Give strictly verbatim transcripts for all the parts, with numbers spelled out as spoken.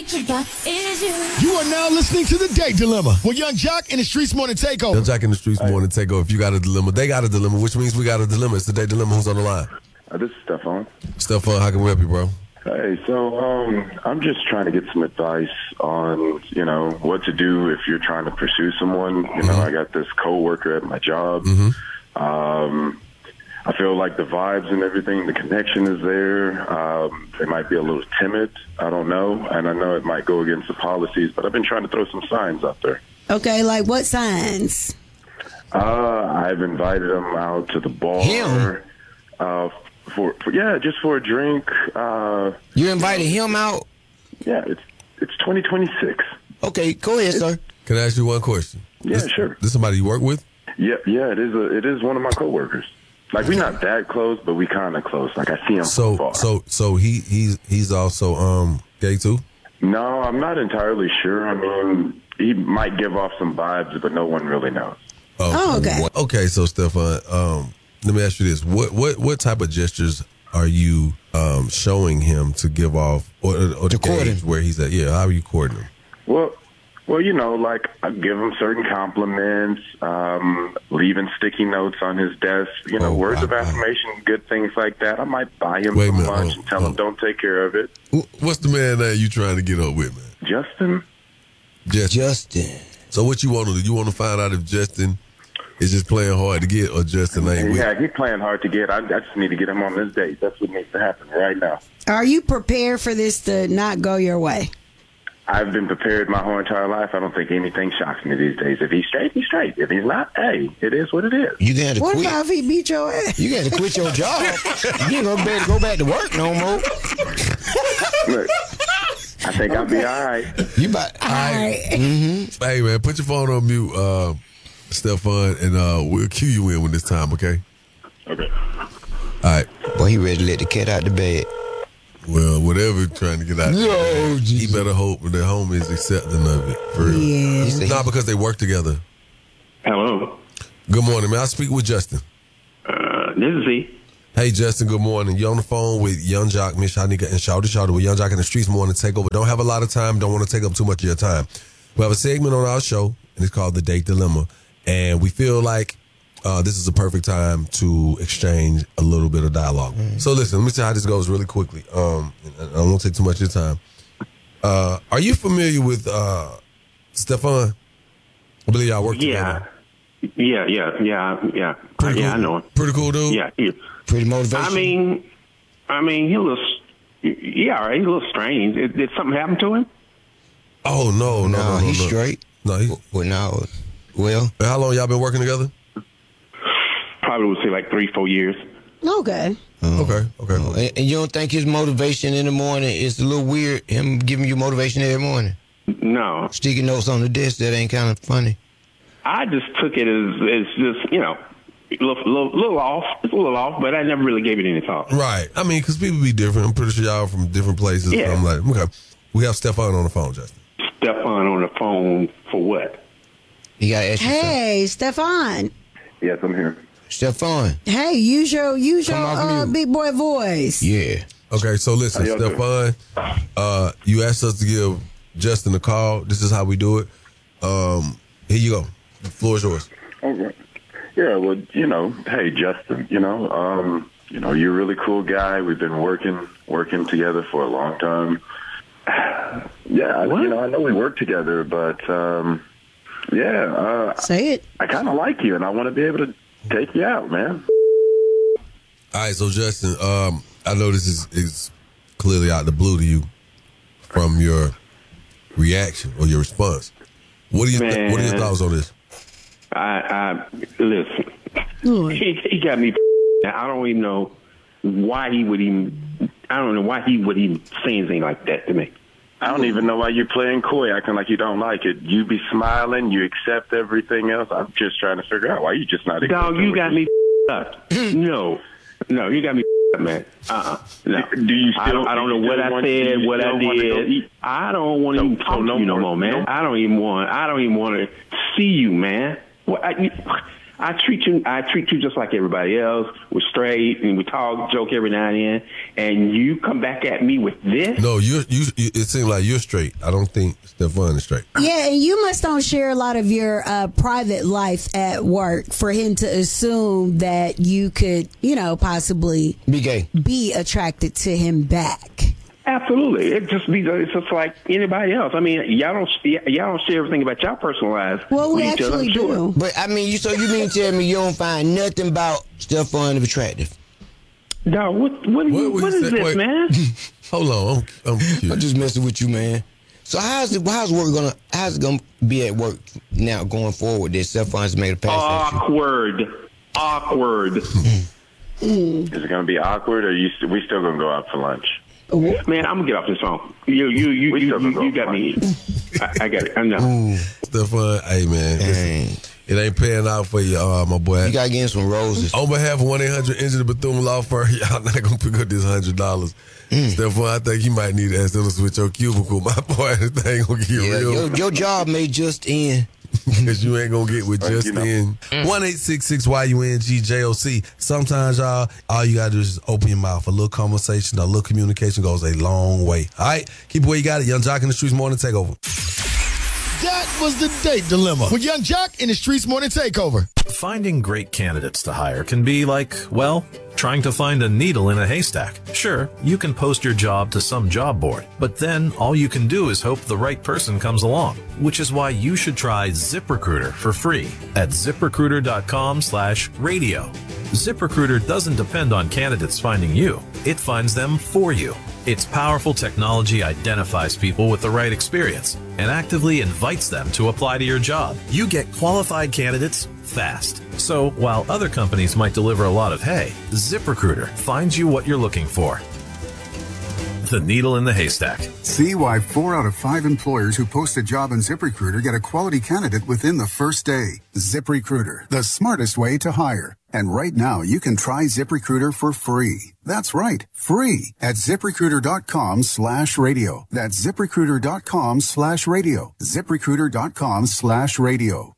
You are now listening to The Date Dilemma with Young Jock and the Streets Morning Takeover. Young Jock and the Streets Morning Takeover. If you got a dilemma, they got a dilemma, which means we got a dilemma. It's The Date Dilemma. Who's on the line? Uh, this is Stefan. Stefan, how can we help you, bro? Hey, so um, I'm just trying to get some advice on, you know, what to do if you're trying to pursue someone. You know, Mm-hmm. I got this coworker at my job. Mm-hmm. Um, I feel like the vibes and everything, the connection is there. Um, they might be a little timid. I don't know. And I know it might go against the policies, but I've been trying to throw some signs out there. Okay, like what signs? Uh, I've invited them out to the bar. Him? Uh, for, for yeah, just for a drink. Uh, You invited him out? yeah, it's it's twenty twenty-six. Okay, go ahead, sir. Can I ask you one question? Yeah, this, sure. This somebody you work with? Yeah, yeah, it is. A, it is one of my coworkers. Like we're not that close, but we kind of close. Like I see him So, from far. so, so he he's he's also um gay too. No, I'm not entirely sure. I mean, he might give off some vibes, but no one really knows. Oh, okay. Okay, so Stefan, um, let me ask you this: what what what type of gestures are you um showing him to give off, or, or the court him. gauge where he's at? Yeah, how are you courting him? Well, well, you know, like I give him certain compliments, um, leaving sticky notes on his desk. You know, Oh, words of wow. affirmation, good things like that. I might buy him Wait a some minute, lunch oh, and tell oh. him don't take care of it. Wh- What's the man that you trying to get up with, man? Justin. Justin. Justin. So what you want to do? You want to find out if Justin is just playing hard to get, or Justin ain't with? Yeah, he's playing hard to get. I, I just need to get him on this date. That's what needs to happen right now. Are you prepared for this to not go your way? I've been prepared my whole entire life. I don't think anything shocks me these days. If he's straight, he's straight. If he's not, hey, it is what it is. You got to What quit. about if he beat your ass? You got to quit your job. You ain't gonna be able to go back to work no more. Look, I think I'll be all right. You about All right. Hey man, put your phone on mute, uh, Stefan, and uh, we'll cue you in when it's time. Okay. Okay. All right. Boy, he ready to let the cat out the bed. Well, whatever you're trying to get out, Yo, he Jesus. better hope that home is accepting of it. For real. Yeah. He said Not because they work together. Hello. Good morning, man. I speak with Justin. Uh, this is he. Hey, Justin. Good morning. You're on the phone with Young Jock, Miss Shanika, and Shawty Shawty with Young Jock in the Streets Morning Takeover. Don't have a lot of time. Don't want to take up too much of your time. We have a segment on our show, and it's called The Date Dilemma. And we feel like uh, this is a perfect time to exchange a little bit of dialogue. Mm. So listen, let me see how this goes really quickly. Um, I don't want to take too much of your time. Uh, are you familiar with uh, Stefan? I believe y'all work Yeah. together. Yeah, yeah, yeah, yeah. Pretty yeah, cool. I know him. Pretty cool dude. Yeah, yeah. pretty motivational. I mean, I mean, he looks, yeah, all right, he's a little strange. Did, did something happen to him? Oh no, no, no, no, no, he's no. straight. No, he. Well, no. Well, How long y'all been working together? Probably would say like three, four years. Okay. Okay, okay. and, and you don't think his motivation in the morning is a little weird? Him giving you motivation every morning, No, sticky notes on the desk. That ain't kind of funny. I just took it as, as just, you know, a little, little, little off. It's a little off, but I never really gave it any thought. Right. I mean, because people be different. I'm pretty sure y'all are from different places. Yeah. So I'm like, okay. We have Stefan on the phone, Justin. Stefan on the phone for what? You gotta ask yourself, Hey, Stefan. Yes, I'm here. Stefan. Hey, use your use your Come off uh, mute. big boy voice. Yeah. Okay, so listen, How y'all Stefan, uh, you asked us to give Justin a call. This is how we do it. Um, here you go. The floor is yours. Okay. Yeah, well, you know, hey, Justin, you know, um, you know, you're a really cool guy. We've been working working together for a long time. Yeah, I- you know, I know we work together, but um, yeah, uh, Say it. I kind of like you, and I want to be able to take you out, man. All right, so Justin, um, I know this is, is clearly out the blue to you from your reaction or your response. What are your th- What are your Man. thoughts on this? I, I listen. Lord. He, he got me. I don't even know why he would even. I don't know why he would even say anything like that to me. I don't even know why you're playing coy, acting like you don't like it. You be smiling, you accept everything else. I'm just trying to figure out why you just not. Dog, accepting you what got you- me up. No, no, you got me up, man. Uh-uh. No. Do you I still- don't, I don't do you know what still I want- do said, you what I still want to go did. eat? I don't want to So- even so talk no to you no more- more, man. no- I don't even want. I don't even want to see you, man. What, I, I treat you. I treat you just like everybody else. We're straight, and we talk, joke every now and then. And you come back at me with this? No, you. You. It seems like you're straight. I don't think Stefan is straight. Yeah, and you must don't share a lot of your uh, private life at work for him to assume that you could, you know, possibly Be gay. be attracted to him back. Absolutely. It just be. It's just like anybody else. I mean, y'all don't. Y'all don't share everything about y'all personal lives. Well, we with each other, actually I'm sure. do. But I mean, you so you mean to tell me you don't find nothing about Stefan attractive? Dog, what? What, are you, What- what what is is that? this, Wait. man? Hold on, I'm, I'm I'm curious. just messing with you, man. So how's it, how's work gonna how's it gonna be at work now going forward? That Stefan's made a pass at you? Awkward. Awkward. Is it going to be awkward, or you st- we still going to go out for lunch? Man, I'm gonna get off this phone. You, you, you, We you, still you, gonna you go got me. I, I got it. I know. Ooh, Stefan, hey man, dang. listen, it ain't paying out for you, uh, my boy. You gotta get him some roses. On behalf of one eight hundred Injured Bethune Law Firm, y'all not gonna pick up this hundred dollars. Mm. Stefan, I think you might need to ask them to switch your cubicle. My boy, this thing gonna get Yeah, real. your, your job may just end. Because you ain't gonna get with Right, just you know. in. one eight six six Y U N G J O C. Sometimes, y'all, all you gotta do is just open your mouth. A little conversation, a little communication goes a long way. All right? Keep it where you got it. Young Jock in the Streets Morning Takeover. That was the date dilemma with Young Jock in the Streets Morning Takeover. Finding great candidates to hire can be like, well, trying to find a needle in a haystack. Sure, you can post your job to some job board, but then all you can do is hope the right person comes along, which is why you should try ZipRecruiter for free at ZipRecruiter.com slash radio. ZipRecruiter doesn't depend on candidates finding you. It finds them for you. Its powerful technology identifies people with the right experience and actively invites them to apply to your job. You get qualified candidates fast. So while other companies might deliver a lot of hay, ZipRecruiter finds you what you're looking for. The needle in the haystack. See why four out of five employers who post a job on ZipRecruiter get a quality candidate within the first day. ZipRecruiter, the smartest way to hire. And right now, you can try ZipRecruiter for free. That's right, free at ZipRecruiter.com slash radio. That's ZipRecruiter.com slash radio. ZipRecruiter.com slash radio.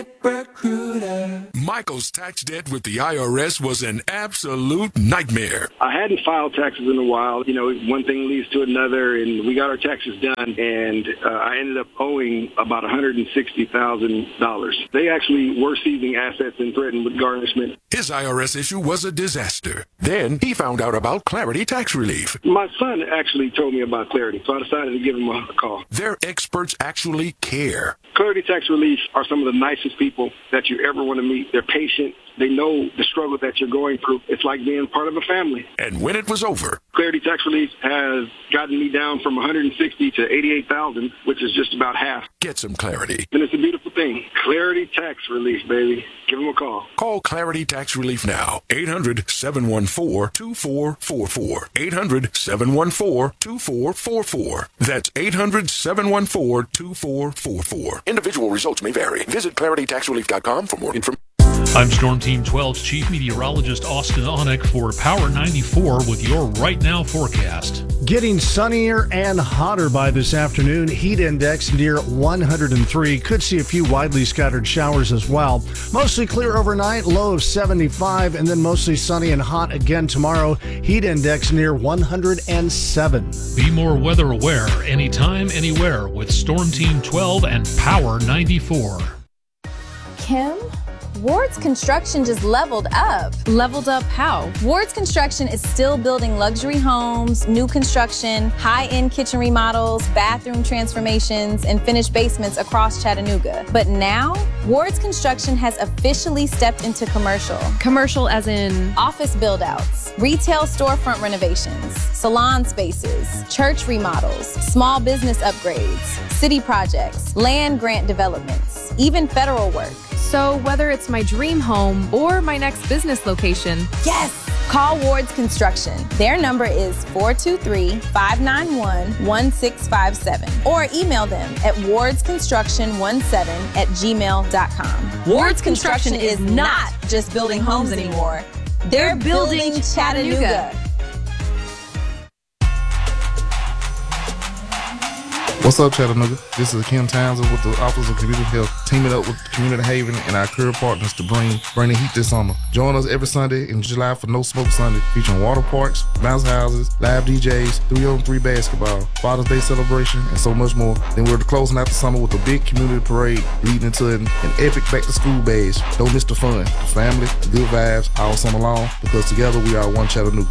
Michael's tax debt with the I R S was an absolute nightmare. I hadn't filed taxes in a while. You know, one thing leads to another, and we got our taxes done, and uh, I ended up owing about one hundred sixty thousand dollars. They actually were seizing assets and threatened with garnishment. His I R S issue was a disaster. Then he found out about Clarity Tax Relief. My son actually told me about Clarity, so I decided to give him a call. Their experts actually care. Clarity Tax Relief are some of the nicest people that you ever want to meet. They're patient. They know the struggle that you're going through. It's like being part of a family. And when it was over, Clarity Tax Relief has gotten me down from one hundred sixty to eighty-eight thousand, which is just about half. get some clarity. And it's a beautiful thing. Clarity Tax Relief, baby. Give them a call. Call Clarity Tax Relief now. eight hundred, seven one four, two four four four. eight hundred, seven one four, two four four four. That's eight hundred, seven one four, two four four four. Individual results may vary. Visit clarity tax relief dot com for more information. I'm Storm Team twelve's Chief Meteorologist Austin Onick for Power ninety-four with your Right Now forecast. Getting sunnier and hotter by this afternoon. Heat index near one hundred three. Could see a few widely scattered showers as well. Mostly clear overnight, low of seventy-five, and then mostly sunny and hot again tomorrow. Heat index near one hundred seven. Be more weather aware anytime, anywhere with Storm Team twelve and Power ninety-four. Kim? Ward's Construction just leveled up. Leveled up how? Ward's Construction is still building luxury homes, new construction, high-end kitchen remodels, bathroom transformations, and finished basements across Chattanooga. But now, Ward's Construction has officially stepped into commercial. Commercial as in? Office build-outs, retail storefront renovations, salon spaces, church remodels, small business upgrades, city projects, land grant developments, even federal work. So whether it's my dream home or my next business location. Yes! Call Ward's Construction. Their number is four two three, five nine one, one six five seven or email them at wards construction seventeen at gmail dot com. Ward's Construction is not just building homes anymore. They're building Chattanooga. What's up, Chattanooga? This is Kim Townsend with the Office of Community Health, teaming up with Community Haven and our career partners to bring bring the heat this summer. Join us every Sunday in July for No Smoke Sunday, featuring water parks, bounce houses, live D Js, three on three basketball, Father's Day celebration, and so much more. Then we're closing out the summer with a big community parade leading into an, an epic back-to-school bash. Don't miss the fun, the family, the good vibes all summer long, because together we are one Chattanooga.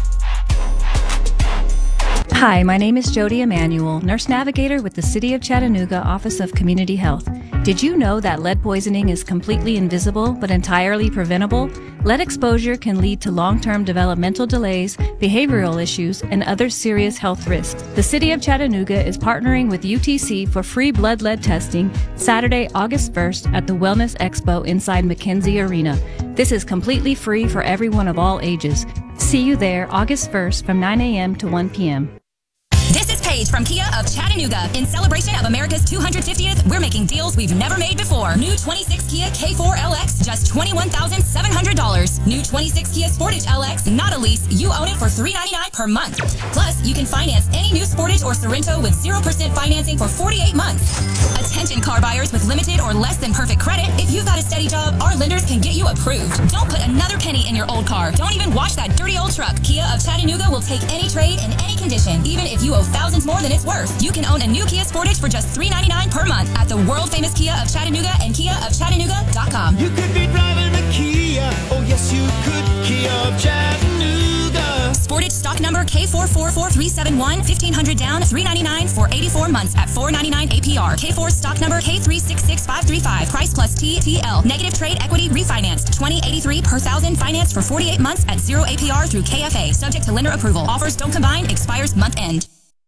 Hi, my name is Jody Emanuel, nurse navigator with the City of Chattanooga Office of Community Health. Did you know that lead poisoning is completely invisible but entirely preventable? Lead exposure can lead to long-term developmental delays, behavioral issues, and other serious health risks. The City of Chattanooga is partnering with U T C for free blood lead testing Saturday, August first at the Wellness Expo inside McKenzie Arena. This is completely free for everyone of all ages. See you there August first from nine a.m. to one p.m. This is Paige from Kia of Chattanooga. In celebration of America's two hundred fiftieth, we're making deals we've never made before. New twenty-six Kia K four L X, just twenty-one thousand seven hundred dollars. New twenty-six Kia Sportage L X, not a lease. You own it for three hundred ninety-nine dollars per month. Plus, you can finance any new Sportage or Sorrento with zero percent financing for forty-eight months. Attention car buyers with limited or less than perfect credit. If you've got a steady job, our lenders can get you approved. Don't put another penny in your old car. Don't even wash that dirty old truck. Kia of Chattanooga will take any trade in any condition, even if you owe thousands more than it's worth. You can own a new Kia Sportage for just three hundred ninety-nine dollars per month at the world-famous Kia of Chattanooga and kia of chattanooga dot com. You could be driving a Kia. Oh, yes, you could. Kia of Chattanooga. Sportage stock number K four four four three seven one, fifteen hundred down, three hundred ninety-nine for eighty-four months at four ninety-nine A P R. K four stock number K three six six five three five. Price plus T T L. Negative trade equity refinanced. twenty eighty-three per thousand. Financed for forty-eight months at zero A P R through K F A. Subject to lender approval. Offers don't combine. Expires month end.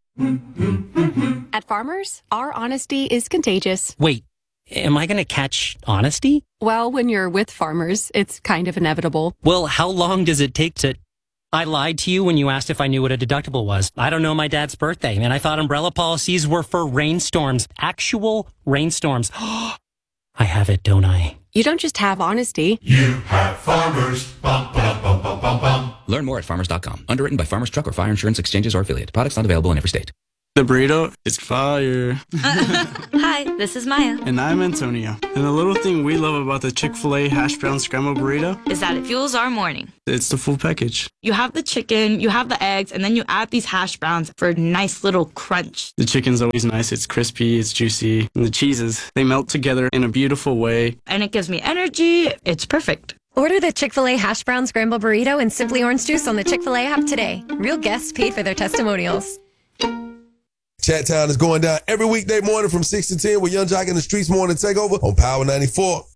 At Farmers, our honesty is contagious. Wait, am I going to catch honesty? Well, when you're with Farmers, it's kind of inevitable. Well, how long does it take to... I lied to you when you asked if I knew what a deductible was. I don't know my dad's birthday, and I thought umbrella policies were for rainstorms. Actual rainstorms. I have it, don't I? You don't just have honesty. You have Farmers. Bum, bum, bum, bum, bum, bum. Learn more at farmers dot com. Underwritten by Farmers Truck or Fire Insurance Exchanges or Affiliate. Products not available in every state. The burrito is fire. Hi, this is Maya. And I'm Antonio. And the little thing we love about the Chick-fil-A hash brown scrambled burrito is that it fuels our morning. It's the full package. You have the chicken, you have the eggs, and then you add these hash browns for a nice little crunch. The chicken's always nice. It's crispy, it's juicy. And the cheeses, they melt together in a beautiful way. And it gives me energy. It's perfect. Order the Chick-fil-A hash brown scrambled burrito and Simply Orange Juice on the Chick-fil-A app today. Real guests paid for their testimonials. Chat Town is going down every weekday morning from six to ten with Young Jock in the Streets Morning Takeover on Power ninety-four.